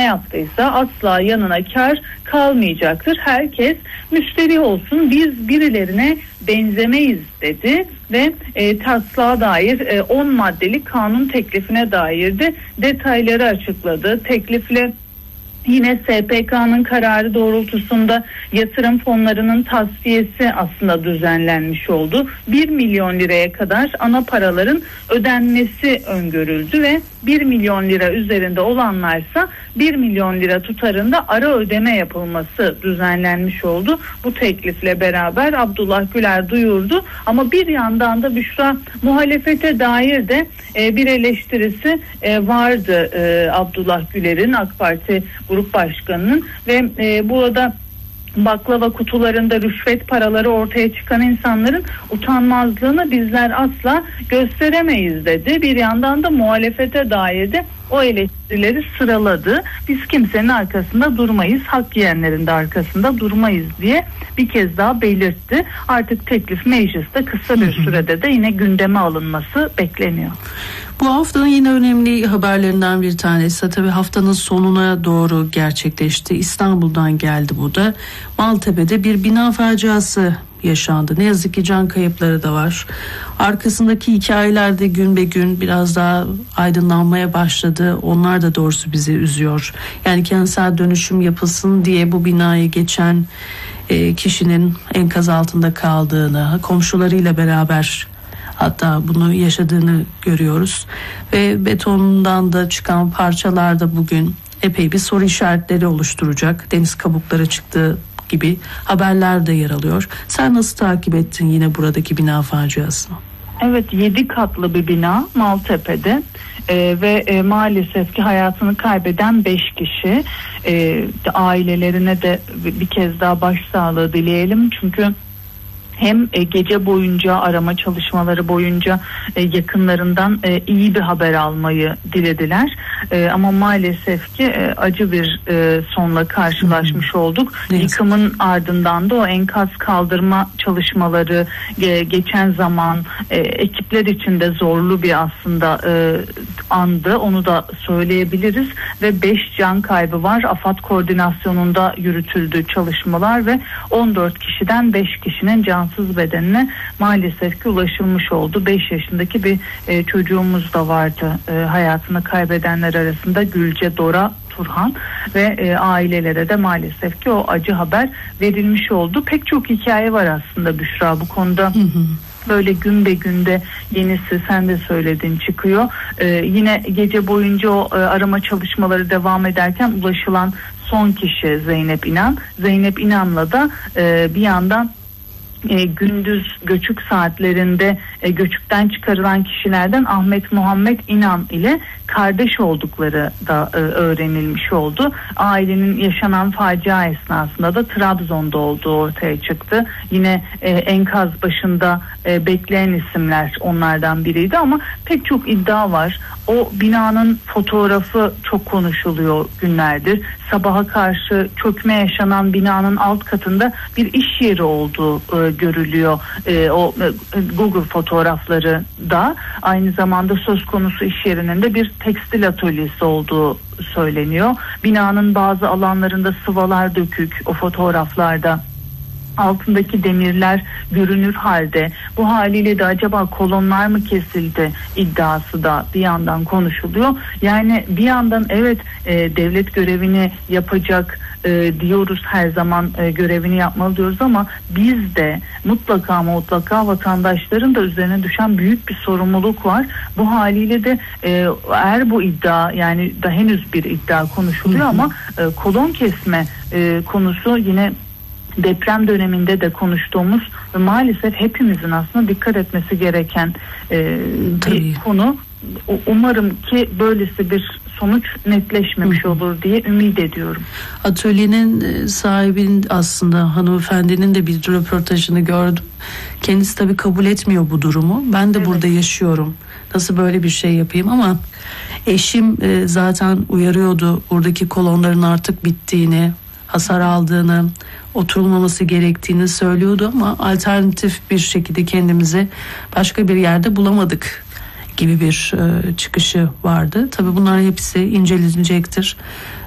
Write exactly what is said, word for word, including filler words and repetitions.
yaptıysa asla yanına kar kalmayacaktır. Herkes müşteri olsun, biz birilerine benzemeyiz dedi ve e, taslağa dair e, on maddelik kanun teklifine dair de detayları açıkladı. Teklifle yine S P K'nın kararı doğrultusunda yatırım fonlarının tasfiyesi aslında düzenlenmiş oldu. bir milyon liraya kadar ana paraların ödenmesi öngörüldü ve bir milyon lira üzerinde olanlarsa bir milyon lira tutarında ara ödeme yapılması düzenlenmiş oldu. Bu teklifle beraber Abdullah Güler duyurdu ama bir yandan da Büşra muhalefete dair de e, bir eleştirisi e, vardı e, Abdullah Güler'in, AK Parti Grup Başkanı'nın ve e, burada baklava kutularında rüşvet paraları ortaya çıkan insanların utanmazlığını bizler asla gösteremeyiz dedi. Bir yandan da muhalefete dair de o eleştirileri sıraladı. Biz kimsenin arkasında durmayız, hak yiyenlerin de arkasında durmayız diye bir kez daha belirtti. Artık teklif mecliste kısa bir sürede de yine gündeme alınması bekleniyor. Bu haftanın yine önemli haberlerinden bir tanesi, tabii haftanın sonuna doğru gerçekleşti. İstanbul'dan geldi bu da. Maltepe'de bir bina faciası yaşandı. Ne yazık ki can kayıpları da var. Arkasındaki hikayeler de gün be gün biraz daha aydınlanmaya başladı. Onlar da doğrusu bizi üzüyor. Yani kentsel dönüşüm yapılsın diye bu binaya geçen e, kişinin enkaz altında kaldığını, komşularıyla beraber hatta bunu yaşadığını görüyoruz. Ve betondan da çıkan parçalar da bugün epey bir soru işaretleri oluşturacak. Deniz kabukları çıktığı gibi haberler de yer alıyor. Sen nasıl takip ettin yine buradaki bina faciasını? Evet, yedi katlı bir bina Maltepe'de ee, ve e, maalesef ki hayatını kaybeden beş kişi. Ee, ailelerine de bir kez daha başsağlığı dileyelim çünkü hem gece boyunca arama çalışmaları boyunca yakınlarından iyi bir haber almayı dilediler. Ama maalesef ki acı bir sonla karşılaşmış olduk. Neyse. Yıkımın ardından da o enkaz kaldırma çalışmaları geçen zaman ekipler için de zorlu bir aslında andı. Onu da söyleyebiliriz ve beş can kaybı var. AFAD koordinasyonunda yürütüldü çalışmalar ve on dört kişiden beş kişinin can bedenine maalesef ki ulaşılmış oldu. beş yaşındaki bir e, çocuğumuz da vardı. E, hayatını kaybedenler arasında Gülce Dora Turhan ve e, ailelere de maalesef ki o acı haber verilmiş oldu. Pek çok hikaye var aslında Büşra bu konuda. Hı hı. Böyle gün be günde yenisi, sen de söyledin, çıkıyor. Ee, yine gece boyunca o e, arama çalışmaları devam ederken ulaşılan son kişi Zeynep İnan. Zeynep İnan'la da e, bir yandan E, gündüz göçük saatlerinde e, göçükten çıkarılan kişilerden Ahmet Muhammed İnan ile kardeş oldukları da e, öğrenilmiş oldu. Ailenin yaşanan facia esnasında da Trabzon'da olduğu ortaya çıktı. Yine e, enkaz başında e, bekleyen isimler onlardan biriydi ama pek çok iddia var. O binanın fotoğrafı çok konuşuluyor günlerdir. Sabaha karşı çökme yaşanan binanın alt katında bir iş yeri olduğu e, görülüyor. E, o e, Google fotoğrafları da aynı zamanda söz konusu iş yerinin de bir tekstil atölyesi olduğu söyleniyor. Binanın bazı alanlarında sıvalar dökük o fotoğraflarda. Altındaki demirler görünür halde. Bu haliyle de acaba kolonlar mı kesildi iddiası da bir yandan konuşuluyor. Yani bir yandan evet e, devlet görevini yapacak e, diyoruz, her zaman e, görevini yapmalı diyoruz ama biz de mutlaka mutlaka vatandaşların da üzerine düşen büyük bir sorumluluk var. Bu haliyle de e, eğer bu iddia, yani da henüz bir iddia konuşuluyor, hı hı. ama e, kolon kesme e, konusu yine deprem döneminde de konuştuğumuz ve maalesef hepimizin aslında dikkat etmesi gereken e, bir konu. Umarım ki böylesi bir sonuç netleşmemiş Hı. olur diye ümit ediyorum. Atölyenin sahibinin, aslında hanımefendinin de bir röportajını gördüm. Kendisi tabii kabul etmiyor bu durumu. Ben de evet. burada yaşıyorum. Nasıl böyle bir şey yapayım, ama eşim zaten uyarıyordu buradaki kolonların artık bittiğini, hasar aldığını, oturulmaması gerektiğini söylüyordu ama alternatif bir şekilde kendimizi başka bir yerde bulamadık gibi bir e, çıkışı vardı. Tabii bunların hepsi incelenecektir.